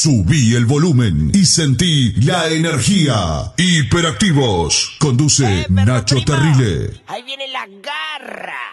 Subí el volumen y sentí la energía. Hiperactivos. Conduce pero Nacho primo, Terrile. ahí viene la garra.